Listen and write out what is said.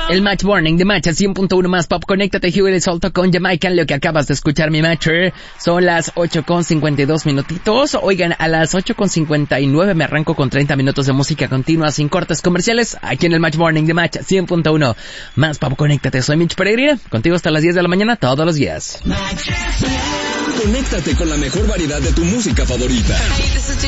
El Match Morning de Match a 100.1 más pop. Conéctate, Hugh y Solto con Jamaican, lo que acabas de escuchar, mi Matcher. Son las 8:52 minutitos. Oigan, a las 8:59 me arranco con 30 minutos de música continua sin cortes comerciales aquí en el Match Morning de Match 100.1 más pop. Conéctate, soy Mitch Peregrina, contigo hasta las 10 de la mañana todos los días. Conéctate con la mejor variedad de tu música favorita.